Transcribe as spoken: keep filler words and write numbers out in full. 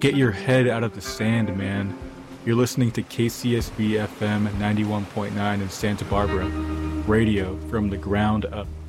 Get your head out of the sand, man. You're listening to K C S B F M ninety-one point nine in Santa Barbara. Radio from the ground up.